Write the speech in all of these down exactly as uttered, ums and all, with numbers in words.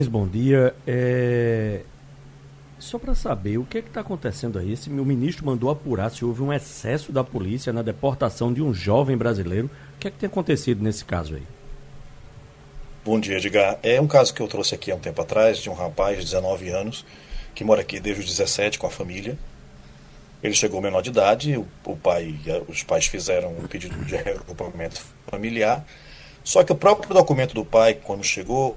Bom dia. É... Só para saber, o que é que está acontecendo aí? Esse meu ministro mandou apurar se houve um excesso da polícia na deportação de um jovem brasileiro. O que é que tem acontecido nesse caso aí? Bom dia, Edgar. É um caso que eu trouxe aqui há um tempo atrás, de um rapaz de dezenove anos, que mora aqui desde os dezessete com a família. Ele chegou menor de idade, o, o pai, os pais fizeram um pedido de reagrupamento familiar, só que o próprio documento do pai, quando chegou,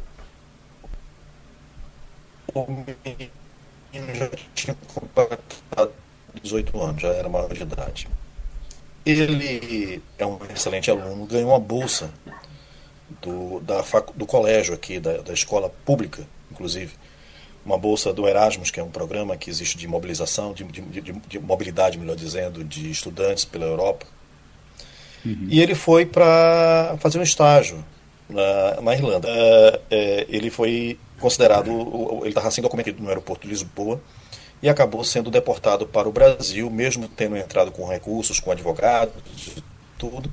o menino já tinha completado dezoito anos, já era maior de idade. Ele é um excelente aluno, ganhou uma bolsa do, da facu, do colégio aqui, da, da escola pública, inclusive. Uma bolsa do Erasmus, que é um programa que existe de mobilização, de, de, de, de mobilidade, melhor dizendo, de estudantes pela Europa. Uhum. E ele foi para fazer um estágio na, na Irlanda. É, é, ele foi considerado, ele estava sendo documentado no aeroporto de Lisboa e acabou sendo deportado para o Brasil, mesmo tendo entrado com recursos, com advogados, tudo.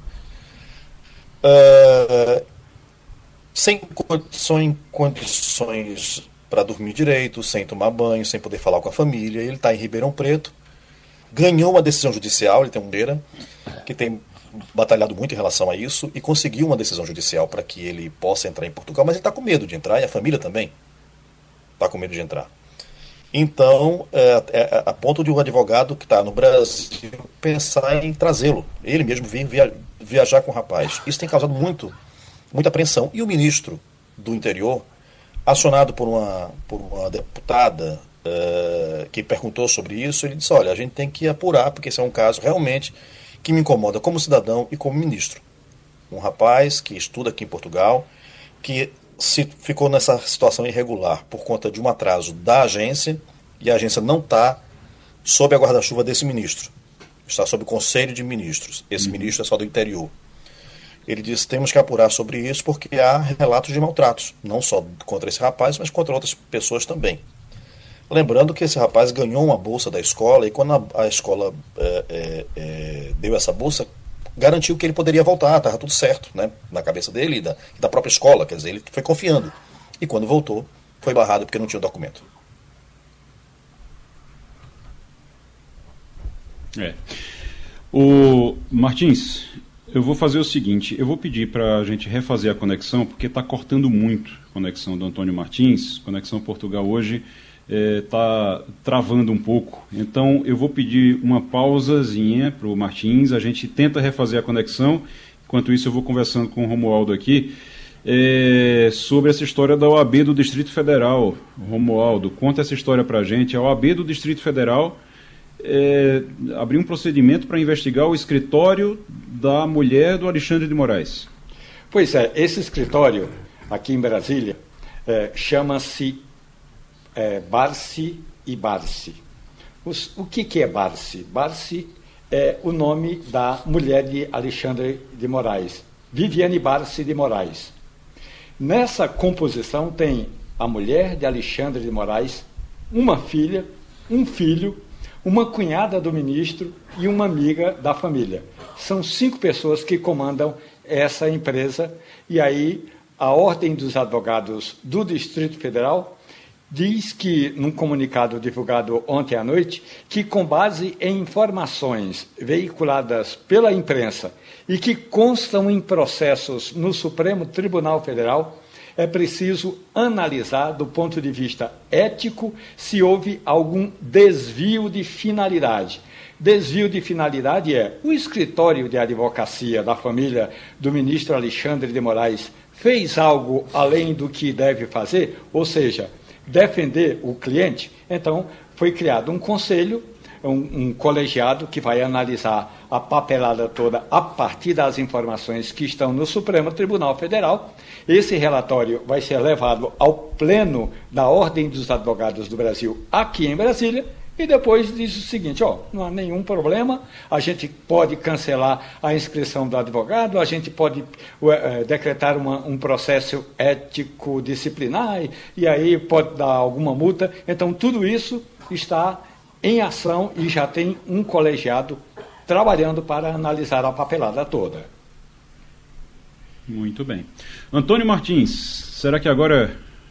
É, sem condições, condições para dormir direito, sem tomar banho, sem poder falar com a família. Ele está em Ribeirão Preto, ganhou uma decisão judicial, ele tem um beira que tem batalhado muito em relação a isso e conseguiu uma decisão judicial para que ele possa entrar em Portugal, mas ele está com medo de entrar e a família também está com medo de entrar. Então, é, é, a ponto de um advogado que está no Brasil pensar em trazê-lo, ele mesmo vir via, viajar com o rapaz. Isso tem causado muito, muita apreensão. E o ministro do Interior, acionado por uma, por uma deputada uh, que perguntou sobre isso, ele disse, olha, a gente tem que apurar, porque esse é um caso realmente que me incomoda como cidadão e como ministro. Um rapaz que estuda aqui em Portugal, que se ficou nessa situação irregular por conta de um atraso da agência, e a agência não está sob a guarda-chuva desse ministro. Está sob o Conselho de Ministros. Esse uhum. ministro é só do interior. Ele disse, temos que apurar sobre isso porque há relatos de maltratos, não só contra esse rapaz, mas contra outras pessoas também. Lembrando que esse rapaz ganhou uma bolsa da escola e quando a, a escola é, é, é, deu essa bolsa, garantiu que ele poderia voltar, estava tudo certo, né, na cabeça dele e da, da própria escola, quer dizer, ele foi confiando. E quando voltou, foi barrado porque não tinha o documento. É. O Martins, eu vou fazer o seguinte, eu vou pedir para a gente refazer a conexão, porque está cortando muito a conexão do Antônio Martins, conexão Portugal hoje está é, travando um pouco, então eu vou pedir uma pausazinha para o Martins, a gente tenta refazer a conexão, enquanto isso eu vou conversando com o Romualdo aqui, é, sobre essa história da O A B do Distrito Federal. Romualdo, conta essa história para a gente. A O A B do Distrito Federal é, abriu um procedimento para investigar o escritório da mulher do Alexandre de Moraes. Pois é, esse escritório aqui em Brasília é, chama-se É, Barsi e Barsi. Os, o que, que é Barsi? Barsi é o nome da mulher de Alexandre de Moraes, Viviane Barsi de Moraes. Nessa composição tem a mulher de Alexandre de Moraes, uma filha, um filho, uma cunhada do ministro e uma amiga da família. São cinco pessoas que comandam essa empresa e aí a Ordem dos Advogados do Distrito Federal diz que, num comunicado divulgado ontem à noite, que com base em informações veiculadas pela imprensa e que constam em processos no Supremo Tribunal Federal, é preciso analisar do ponto de vista ético se houve algum desvio de finalidade. Desvio de finalidade é o escritório de advocacia da família do ministro Alexandre de Moraes fez algo além do que deve fazer, ou seja, defender o cliente. Então foi criado um conselho, um, um colegiado que vai analisar a papelada toda a partir das informações que estão no Supremo Tribunal Federal. Esse relatório vai ser levado ao pleno da Ordem dos Advogados do Brasil aqui em Brasília e depois diz o seguinte, ó, não há nenhum problema, a gente pode cancelar a inscrição do advogado, a gente pode uh, decretar uma, um processo ético disciplinar e, e aí pode dar alguma multa. Então tudo isso está em ação e já tem um colegiado trabalhando para analisar a papelada toda. Muito bem. Antônio Martins, será que agora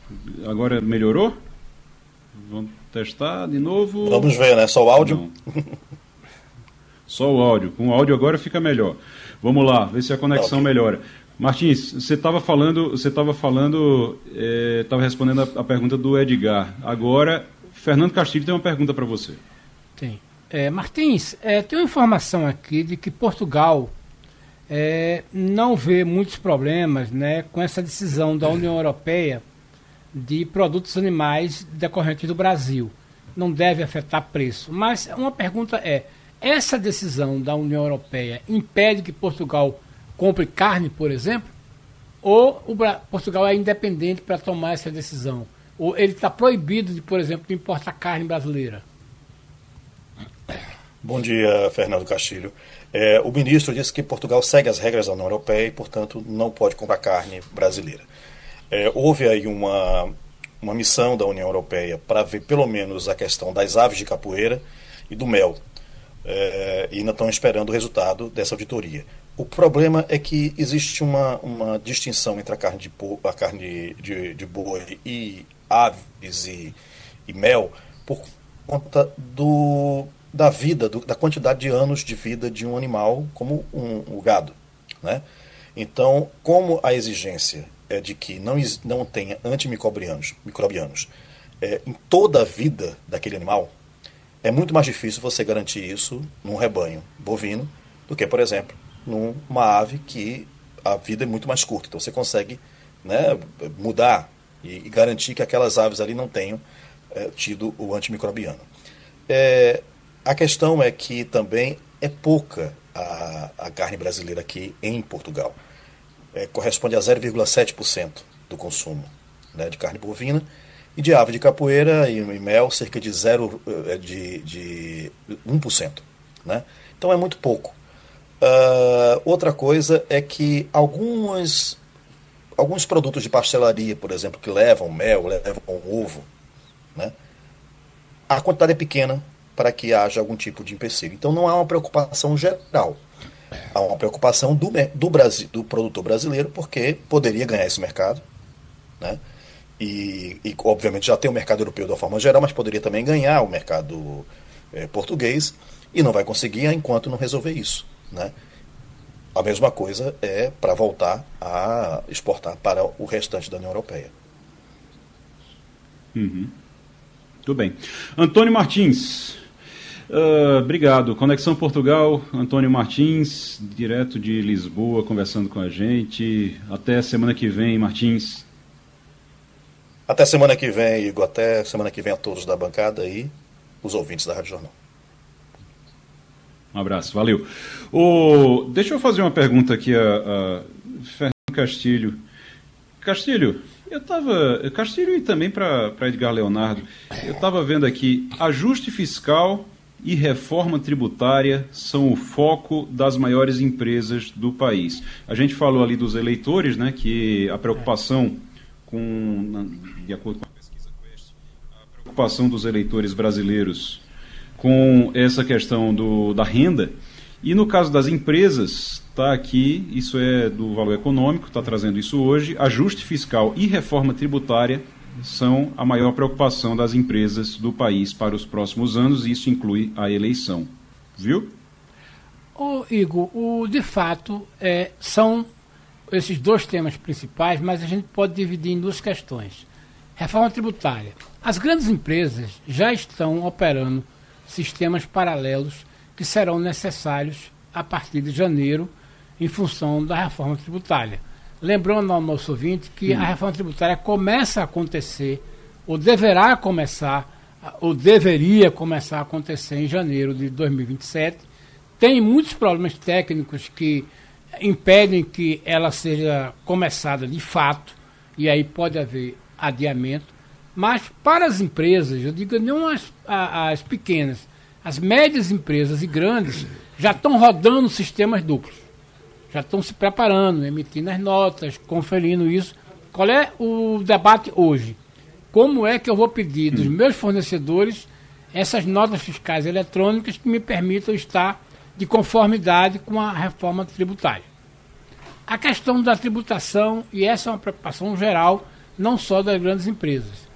Agora melhorou? Vamos testar de novo. Vamos ver, né? Só o áudio? Não. Só o áudio. Com o áudio agora fica melhor. Vamos lá, ver se a conexão okay. melhora. Martins, você estava falando, você estava falando, estava é, respondendo a, a pergunta do Edgar. Agora, Fernando Castilho tem uma pergunta para você. Tem. É, Martins, é, tem uma informação aqui de que Portugal é, não vê muitos problemas, né, com essa decisão da União Europeia de produtos animais decorrentes do Brasil. Não deve afetar preço. Mas uma pergunta é, essa decisão da União Europeia impede que Portugal compre carne, por exemplo? Ou o Bra- Portugal é independente para tomar essa decisão? Ou ele está proibido, de, por exemplo, de importar carne brasileira? Bom dia, Fernando Castilho. É, o ministro disse que Portugal segue as regras da União Europeia e, portanto, não pode comprar carne brasileira. É, houve aí uma, uma missão da União Europeia para ver pelo menos a questão das aves de capoeira e do mel. É, e ainda estão esperando o resultado dessa auditoria. O problema é que existe uma, uma distinção entre a carne de, a carne de, de boi e aves e, e mel por conta do, da vida, do, da quantidade de anos de vida de um animal como um, o gado, né? Então, como a exigência é de que não, não tenha antimicrobianos microbianos, é, em toda a vida daquele animal, é muito mais difícil você garantir isso num rebanho bovino do que, por exemplo, numa ave que a vida é muito mais curta. Então você consegue, né, mudar e, e garantir que aquelas aves ali não tenham é, tido o antimicrobiano. É, a questão é que também é pouca a, a carne brasileira aqui em Portugal. É, corresponde a zero vírgula sete por cento do consumo, né, de carne bovina. E de ave de capoeira e, e mel, cerca de, zero, de, de um por cento. Né? Então é muito pouco. Uh, outra coisa é que algumas, alguns produtos de pastelaria, por exemplo, que levam mel, levam ovo, né? A quantidade é pequena para que haja algum tipo de empecilho. Então não há uma preocupação geral. Há uma preocupação do, do, Brasil, do produtor brasileiro, porque poderia ganhar esse mercado, né? E, e, obviamente, já tem o mercado europeu de uma forma geral, mas poderia também ganhar o mercado é, português, e não vai conseguir enquanto não resolver isso, né? A mesma coisa é para voltar a exportar para o restante da União Europeia. Uhum. Tudo bem. Antônio Martins, uh, obrigado. Conexão Portugal, Antônio Martins, direto de Lisboa, conversando com a gente. Até semana que vem, Martins. Até semana que vem, Igor. Até semana que vem a todos da bancada e os ouvintes da Rádio Jornal. Um abraço, valeu. O, deixa eu fazer uma pergunta aqui a, a Fernando Castilho. Castilho, eu estava... Castilho e também para Edgar Leonardo. Eu estava vendo aqui, ajuste fiscal e reforma tributária são o foco das maiores empresas do país. A gente falou ali dos eleitores, né, que a preocupação... Com, de acordo com a pesquisa Quest, a preocupação dos eleitores brasileiros com essa questão do, da renda, e no caso das empresas, está aqui, isso é do Valor Econômico, está trazendo isso hoje, ajuste fiscal e reforma tributária são a maior preocupação das empresas do país para os próximos anos, e isso inclui a eleição. Viu? Ô, Igor, o, de fato, é, são esses dois temas principais, mas a gente pode dividir em duas questões. Reforma tributária. As grandes empresas já estão operando sistemas paralelos que serão necessários a partir de janeiro em função da reforma tributária. Lembrando ao nosso ouvinte que hum. a reforma tributária começa a acontecer, ou deverá começar, ou deveria começar a acontecer em janeiro de dois mil e vinte e sete. Tem muitos problemas técnicos que impedem que ela seja começada de fato, e aí pode haver adiamento, mas para as empresas, eu digo não as, as pequenas, as médias empresas e grandes já estão rodando sistemas duplos, já estão se preparando, emitindo as notas, conferindo isso. Qual é o debate hoje? Como é que eu vou pedir dos meus fornecedores essas notas fiscais eletrônicas que me permitam estar de conformidade com a reforma tributária? A questão da tributação, e essa é uma preocupação geral, não só das grandes empresas.